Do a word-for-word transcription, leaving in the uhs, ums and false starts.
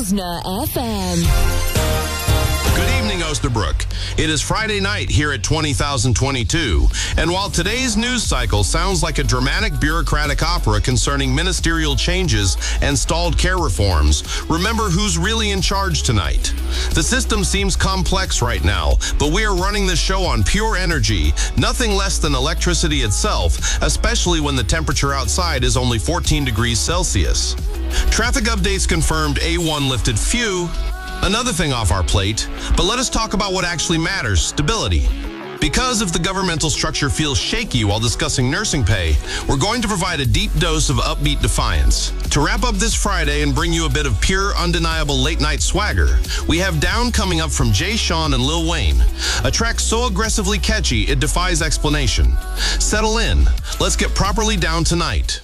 Osna F M. Good evening, Osterbrook. It is Friday night here at twenty thousand twenty-two, and while today's news cycle sounds like a dramatic bureaucratic opera concerning ministerial changes and stalled care reforms, remember who's really in charge tonight. The system seems complex right now, but we are running this show on pure energy, nothing less than electricity itself, especially when the temperature outside is only fourteen degrees Celsius. Traffic updates confirmed A one lifted few. Another thing off our plate, but let us talk about what actually matters, stability. Because if the governmental structure feels shaky while discussing nursing pay, we're going to provide a deep dose of upbeat defiance. To wrap up this Friday and bring you a bit of pure, undeniable late-night swagger, we have Down coming up from Jay Sean and Lil Wayne, a track so aggressively catchy it defies explanation. Settle in. Let's get properly down tonight.